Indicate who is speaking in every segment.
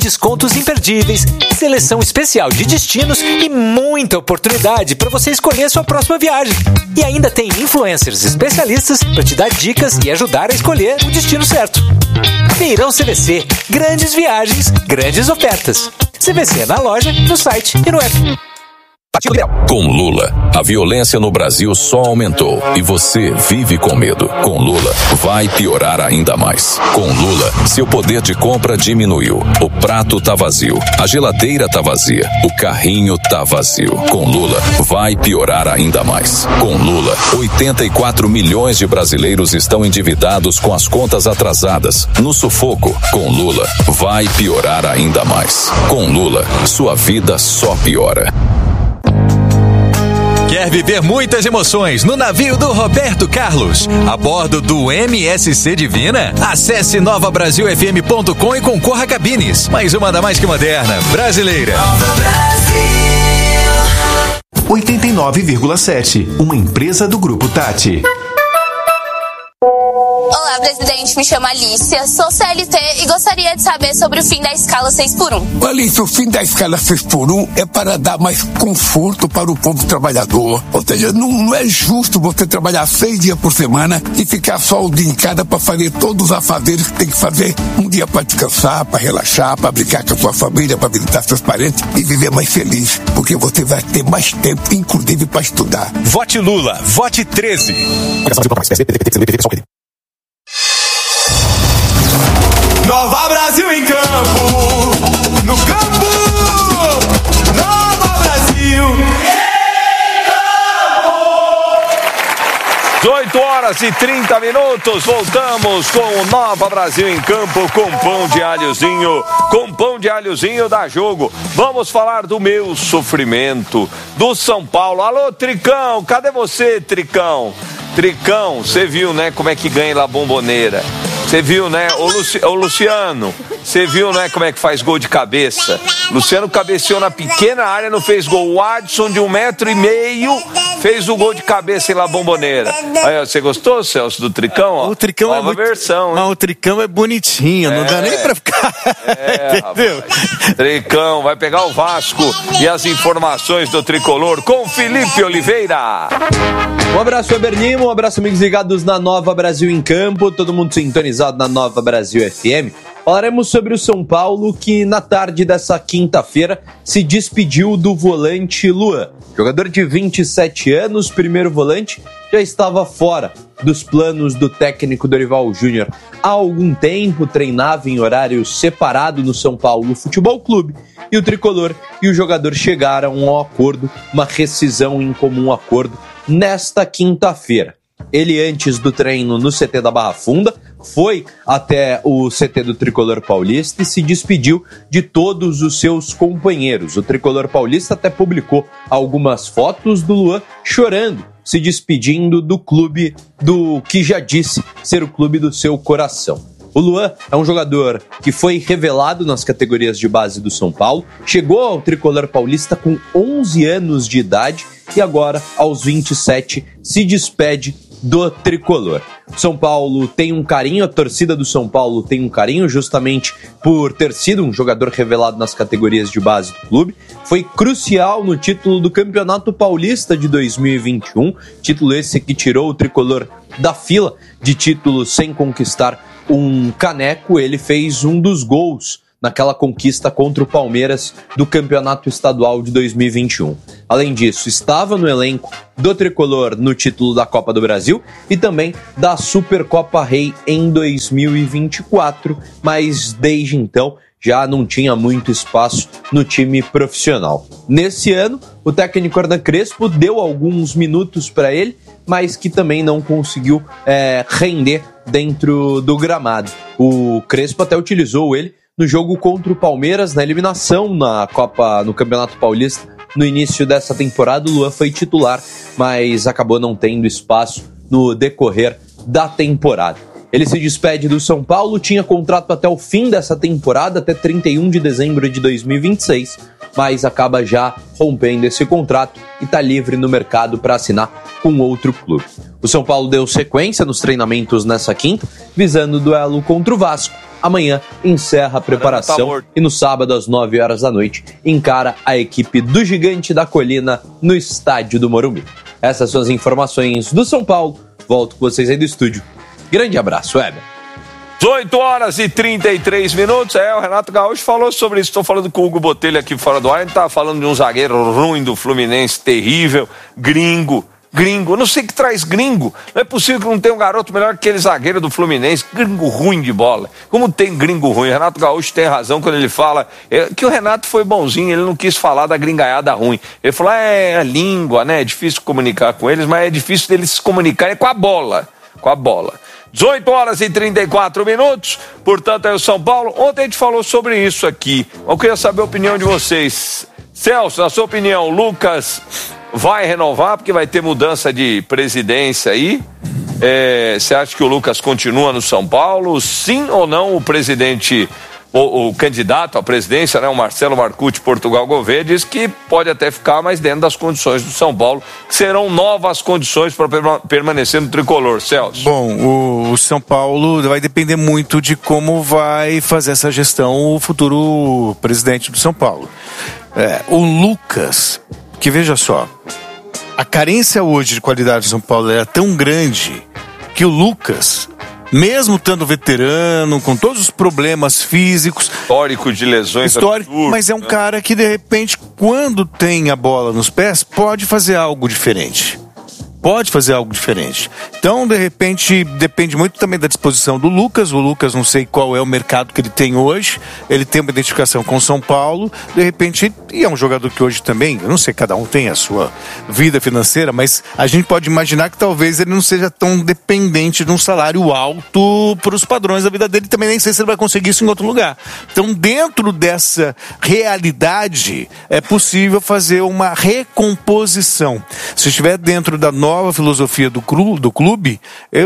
Speaker 1: descontos imperdíveis, seleção especial de destinos e muita oportunidade para você escolher sua próxima viagem. E ainda tem influencers especialistas para te dar dicas e ajudar a escolher o destino certo. Feirão CVC, grandes viagens, grandes ofertas. CVC na loja, no site e no app.
Speaker 2: Com Lula, a violência no Brasil só aumentou e você vive com medo. Com Lula, vai piorar ainda mais. Com Lula, seu poder de compra diminuiu. O prato tá vazio, a geladeira tá vazia, o carrinho tá vazio. Com Lula, vai piorar ainda mais. Com Lula, 84 milhões de brasileiros estão endividados com as contas atrasadas, no sufoco. Com Lula, vai piorar ainda mais. Com Lula, sua vida só piora.
Speaker 3: Quer viver muitas emoções no navio do Roberto Carlos, a bordo do MSC Divina? Acesse novabrasilfm.com e concorra a cabines. Mais uma da mais que moderna, brasileira.
Speaker 4: 89,7, uma empresa do Grupo Tati.
Speaker 5: Olá, presidente, me chamo Alicia, sou CLT e gostaria de saber sobre o fim da escala 6x1.
Speaker 6: Alicia, o fim da escala 6x1 é para dar mais conforto para o povo trabalhador. Ou seja, não é justo você trabalhar 6 dias por semana e ficar só o dia em casa para fazer todos os afazeres que tem que fazer. Um dia para descansar, para relaxar, para brincar com a sua família, para visitar seus parentes e viver mais feliz, porque você vai ter mais tempo, inclusive, para estudar.
Speaker 3: Vote Lula, vote 13.
Speaker 7: Nova Brasil em campo, no campo, Nova Brasil em campo.
Speaker 8: 18h30, voltamos com o Nova Brasil em campo, com pão de alhozinho dá jogo. Vamos falar do meu sofrimento, do São Paulo. Alô, Tricão, cadê você, Tricão? Tricão, você viu, né, como é que ganha lá a Bombonera? Você viu, né? Ô Luciano, você viu, né, como é que faz gol de cabeça? Luciano cabeceou na pequena área, não fez gol. O Adson, de 1,5 m, fez o gol de cabeça em La Bombonera. Aí, você gostou, Celso, do Tricão? Ó?
Speaker 9: O Tricão
Speaker 8: nova
Speaker 9: é muito...
Speaker 8: versão,
Speaker 9: mas o Tricão é bonitinho, não dá nem pra ficar... entendeu?
Speaker 8: Rapaz. Tricão, vai pegar o Vasco e as informações do Tricolor com Felipe Oliveira.
Speaker 10: Um abraço, Eberlimo, um abraço, amigos ligados na Nova Brasil em Campo, todo mundo sintonizado na Nova Brasil FM. Falaremos sobre o São Paulo, que na tarde dessa quinta-feira se despediu do volante Luan. Jogador de 27 anos, primeiro volante, já estava fora dos planos do técnico Dorival Júnior. Há algum tempo treinava em horário separado no São Paulo Futebol Clube e o Tricolor e o jogador chegaram a um acordo, uma rescisão em comum acordo, nesta quinta-feira. Ele, antes do treino no CT da Barra Funda, foi até o CT do Tricolor Paulista e se despediu de todos os seus companheiros. O Tricolor Paulista até publicou algumas fotos do Luan chorando, se despedindo do clube do que já disse ser o clube do seu coração. O Luan é um jogador que foi revelado nas categorias de base do São Paulo, chegou ao Tricolor Paulista com 11 anos de idade e agora, aos 27, se despede do Tricolor. São Paulo tem um carinho, a torcida do São Paulo tem um carinho justamente por ter sido um jogador revelado nas categorias de base do clube. Foi crucial no título do Campeonato Paulista de 2021, título esse que tirou o Tricolor da fila de títulos sem conquistar um caneco. Ele fez um dos gols naquela conquista contra o Palmeiras do Campeonato Estadual de 2021. Além disso, estava no elenco do Tricolor no título da Copa do Brasil e também da Supercopa Rei em 2024, mas desde então já não tinha muito espaço no time profissional. Nesse ano, o técnico Hernan Crespo deu alguns minutos para ele, mas que também não conseguiu render dentro do gramado. O Crespo até utilizou ele no jogo contra o Palmeiras, na eliminação no Campeonato Paulista. No início dessa temporada, o Luan foi titular, mas acabou não tendo espaço no decorrer da temporada. Ele se despede do São Paulo, tinha contrato até o fim dessa temporada, até 31 de dezembro de 2026. mas acaba já rompendo esse contrato e está livre no mercado para assinar com outro clube. O São Paulo deu sequência nos treinamentos nessa quinta, visando o duelo contra o Vasco. Amanhã encerra a preparação e no sábado às 9 horas da noite encara a equipe do Gigante da Colina no estádio do Morumbi. Essas são as informações do São Paulo. Volto com vocês aí do estúdio. Grande abraço, Weber.
Speaker 8: 18 horas e 33 minutos. O Renato Gaúcho falou sobre isso. Estou falando com o Hugo Botelho aqui fora do ar. A gente estava falando de um zagueiro ruim do Fluminense, terrível, gringo. Eu não sei o que traz gringo. Não é possível que não tenha um garoto melhor que aquele zagueiro do Fluminense, gringo ruim de bola. Como tem gringo ruim? O Renato Gaúcho tem razão quando ele fala que o Renato foi bonzinho, ele não quis falar da gringaiada ruim. Ele falou, a língua, né? É difícil comunicar com eles, mas é difícil deles se comunicarem com a bola. 18 horas e 34 minutos, portanto é o São Paulo. Ontem a gente falou sobre isso aqui. Eu queria saber a opinião de vocês. Celso, na sua opinião, Lucas vai renovar porque vai ter mudança de presidência aí? Você acha que o Lucas continua no São Paulo? Sim ou não? O presidente, o candidato à presidência, né, o Marcelo Marcucci, Portugal Gouveia, diz que pode até ficar, mas dentro das condições do São Paulo, que serão novas condições para permanecer no tricolor. Celso.
Speaker 9: Bom, o São Paulo vai depender muito de como vai fazer essa gestão o futuro presidente do São Paulo. O Lucas, que veja só, a carência hoje de qualidade do São Paulo era tão grande que o Lucas, mesmo estando veterano, com todos os problemas físicos,
Speaker 8: histórico de lesões,
Speaker 9: mas é um cara que de repente, quando tem a bola nos pés, pode fazer algo diferente. Então, de repente, depende muito também da disposição do Lucas. O Lucas, não sei qual é o mercado que ele tem hoje. Ele tem uma identificação com o São Paulo. De repente, e é um jogador que hoje também, eu não sei, cada um tem a sua vida financeira, mas a gente pode imaginar que talvez ele não seja tão dependente de um salário alto para os padrões da vida dele. Também nem sei se ele vai conseguir isso em outro lugar. Então, dentro dessa realidade, é possível fazer uma recomposição. Se estiver dentro da nova filosofia do clube,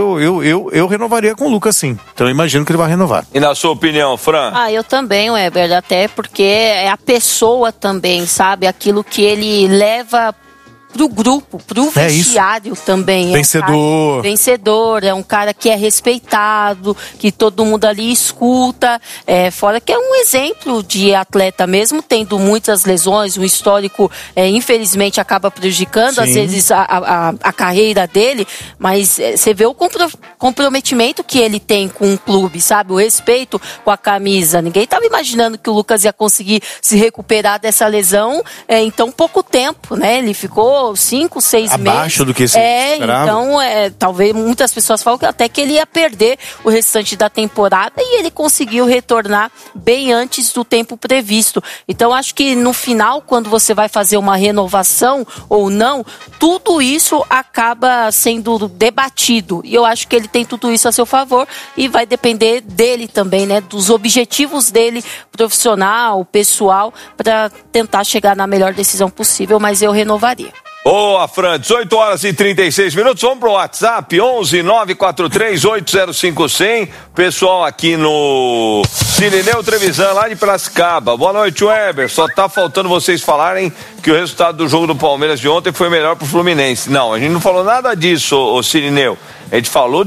Speaker 9: eu renovaria com o Lucas, sim. Então eu imagino que ele vai renovar.
Speaker 8: E na sua opinião, Fran?
Speaker 11: Eu também, Weber, até porque é a pessoa também, sabe? Aquilo que ele leva pro grupo, pro vestiário também. Vencedor, é um cara que é respeitado, que todo mundo ali escuta, fora que é um exemplo de atleta mesmo, tendo muitas lesões, um histórico, infelizmente, acaba prejudicando, às vezes, a carreira dele, mas você vê o comprometimento que ele tem com o clube, sabe? O respeito com a camisa. Ninguém estava imaginando que o Lucas ia conseguir se recuperar dessa lesão em tão pouco tempo, né? Ele ficou 5, 6 meses.
Speaker 9: Abaixo do que se esperava.
Speaker 11: Então, talvez muitas pessoas falam que até que ele ia perder o restante da temporada e ele conseguiu retornar bem antes do tempo previsto. Então, acho que no final, quando você vai fazer uma renovação ou não, tudo isso acaba sendo debatido. E eu acho que ele tem tudo isso a seu favor e vai depender dele também, né? Dos objetivos dele, profissional, pessoal, para tentar chegar na melhor decisão possível, mas eu renovaria.
Speaker 8: Boa, Fran, 18 horas e 36 minutos, vamos pro WhatsApp, 11 943 805 100, pessoal aqui no Cirineu Trevisan, lá de Piracicaba. Boa noite, Weber, só tá faltando vocês falarem que o resultado do jogo do Palmeiras de ontem foi melhor pro Fluminense. Não, a gente não falou nada disso, ô Cirineu. A gente falou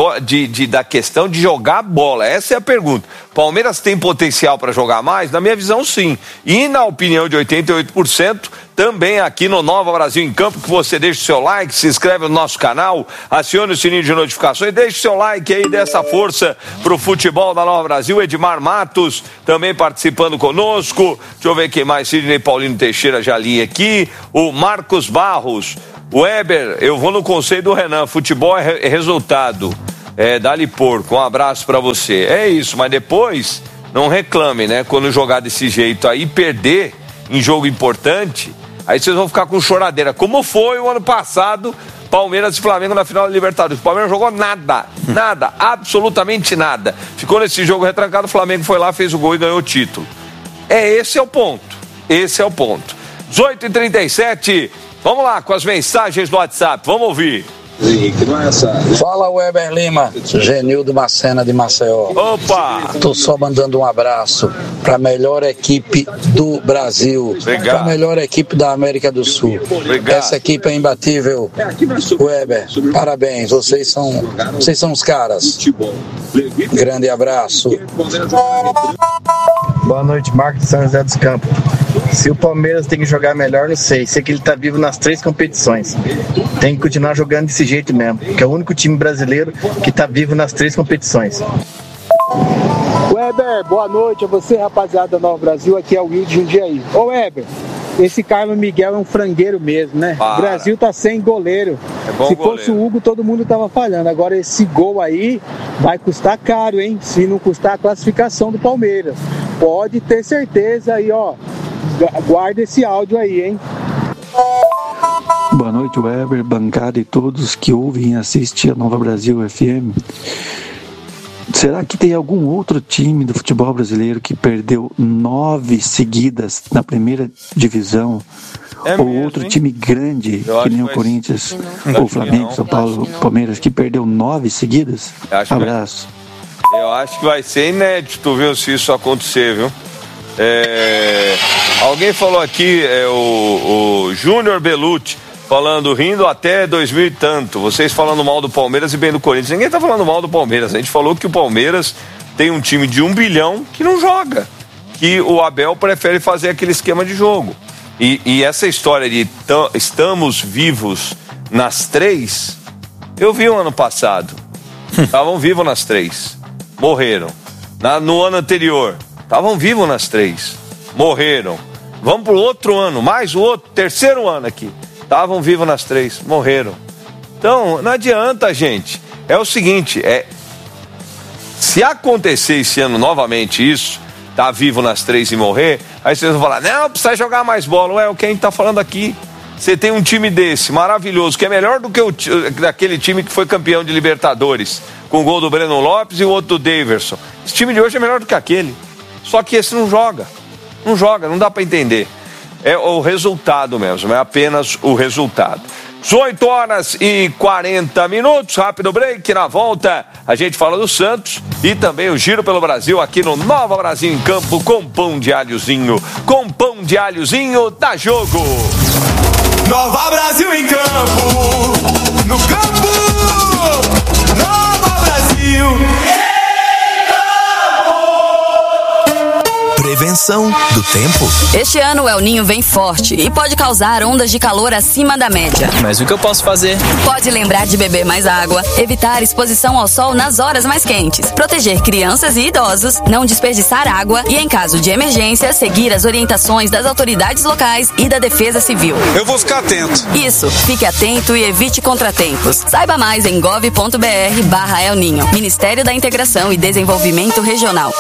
Speaker 8: da questão de jogar bola. Essa é a pergunta. Palmeiras tem potencial para jogar mais? Na minha visão, sim. E na opinião de 88%, também aqui no Nova Brasil em Campo, que você deixa o seu like, se inscreve no nosso canal, acione o sininho de notificações, deixe o seu like aí, dessa força pro futebol da Nova Brasil. Edmar Matos também participando conosco. Deixa eu ver quem mais. Sidney Paulino Teixeira, já li aqui. O Marcos Barros. Weber, eu vou no conselho do Renan, futebol é resultado, dá-lhe porco, um abraço pra você. É isso, mas depois não reclame, né? Quando jogar desse jeito aí, perder em jogo importante, aí vocês vão ficar com choradeira, como foi o ano passado, Palmeiras e Flamengo na final da Libertadores. O Palmeiras jogou nada, absolutamente nada. Ficou nesse jogo retrancado, o Flamengo foi lá, fez o gol e ganhou o título. Esse é o ponto. 18h37, vamos lá com as mensagens do WhatsApp, vamos ouvir.
Speaker 12: Fala, Weber Lima, Genildo Macena de Maceió.
Speaker 8: Opa!
Speaker 12: Tô só mandando um abraço para a melhor equipe do Brasil, para a melhor equipe da América do Sul.
Speaker 8: Obrigado.
Speaker 12: Essa equipe é imbatível. Weber, parabéns, vocês são os caras. Grande abraço.
Speaker 13: Boa noite, Marcos de São José dos Campos. Se o Palmeiras tem que jogar melhor, não sei. Sei que ele tá vivo nas 3 competições. Tem que continuar jogando desse jeito mesmo, que é o único time brasileiro que tá vivo nas 3 competições.
Speaker 14: Weber, boa noite a você, rapaziada da Nova Brasil. Aqui é o Will de Jundiaí. Ô Weber, esse Carlos Miguel é um frangueiro mesmo, né?
Speaker 8: Para.
Speaker 14: O Brasil tá sem goleiro.
Speaker 8: É bom
Speaker 14: Se
Speaker 8: goleiro.
Speaker 14: fosse o Hugo, todo mundo tava falhando. Agora esse gol aí vai custar caro, hein? Se não custar a classificação do Palmeiras. Pode ter certeza aí, ó. Guarda esse áudio aí, hein?
Speaker 15: Boa noite, Weber, bancada e todos que ouvem e assistem a Nova Brasil FM. Será que tem algum outro time do futebol brasileiro que perdeu 9 seguidas na primeira divisão? Ou mesmo, outro time grande, que nem o Corinthians, o Flamengo, São Paulo, Palmeiras, que perdeu 9 seguidas? Abraço.
Speaker 8: Eu acho que vai ser inédito, viu, se isso acontecer, viu? Alguém falou aqui, o Júnior Belucci, falando, rindo até 2000 e tanto. Vocês falando mal do Palmeiras e bem do Corinthians. Ninguém tá falando mal do Palmeiras. A gente falou que o Palmeiras tem um time de 1 bilhão que não joga. Que o Abel prefere fazer aquele esquema de jogo. E essa história de estamos vivos nas 3, eu vi o ano passado. Estavam vivos nas 3. Morreram. No ano anterior, estavam vivos nas 3. Morreram. Vamos pro outro ano, mais o outro, terceiro ano aqui. Estavam vivos nas 3, morreram. Então, não adianta, gente. É o seguinte, se acontecer esse ano novamente isso, tá vivo nas 3 e morrer, aí vocês vão falar, não, precisa jogar mais bola. Ué, o que a gente tá falando aqui? Você tem um time desse, maravilhoso, que é melhor do que aquele time que foi campeão de Libertadores, com o gol do Breno Lopes e o outro do Daverson. Esse time de hoje é melhor do que aquele. Só que esse não joga. Não joga, não dá para entender. É o resultado mesmo, é apenas o resultado. 18h40, rápido break, na volta a gente fala do Santos e também o Giro pelo Brasil aqui no Nova Brasil em Campo com pão de alhozinho. Com pão de alhozinho, dá jogo!
Speaker 7: Nova Brasil em Campo, no campo, Nova Brasil.
Speaker 16: Prevenção do tempo.
Speaker 17: Este ano o El Ninho vem forte e pode causar ondas de calor acima da média.
Speaker 16: Mas o que eu posso fazer?
Speaker 17: Pode lembrar de beber mais água, evitar exposição ao sol nas horas mais quentes, proteger crianças e idosos, não desperdiçar água e, em caso de emergência, seguir as orientações das autoridades locais e da Defesa Civil.
Speaker 18: Eu vou ficar atento.
Speaker 17: Isso, fique atento e evite contratempos. Saiba mais em gov.br/El Ninho. Ministério da Integração e Desenvolvimento Regional.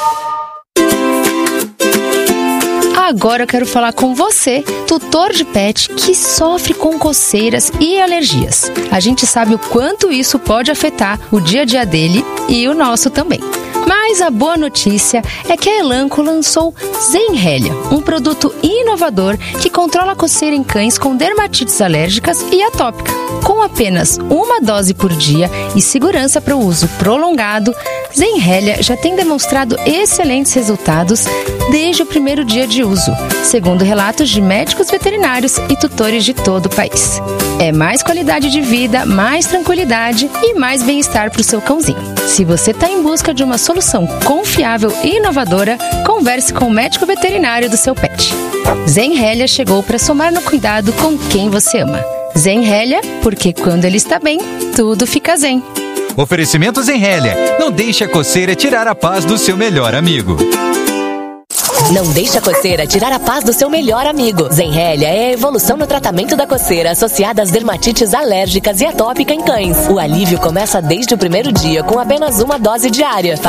Speaker 19: Agora eu quero falar com você, tutor de pet que sofre com coceiras e alergias. A gente sabe o quanto isso pode afetar o dia a dia dele e o nosso também. Mas a boa notícia é que a Elanco lançou Zenrelia, um produto inovador que controla a coceira em cães com dermatites alérgicas e atópica. Com apenas uma dose por dia e segurança para o uso prolongado, Zenrelia já tem demonstrado excelentes resultados desde o primeiro dia de uso, segundo relatos de médicos veterinários e tutores de todo o país. É mais qualidade de vida, mais tranquilidade e mais bem-estar para o seu cãozinho. Se você está em busca de uma solução confiável e inovadora, converse com o médico veterinário do seu pet. Zenrelia chegou para somar no cuidado com quem você ama. Zenrelia, porque quando ele está bem, tudo fica zen.
Speaker 3: Oferecimento Zenrelia. Não deixe a coceira tirar a paz do seu melhor amigo.
Speaker 20: Não deixe a coceira tirar a paz do seu melhor amigo. Zenrelia é a evolução no tratamento da coceira associada às dermatites alérgicas e atópica em cães. O alívio começa desde o primeiro dia com apenas uma dose diária.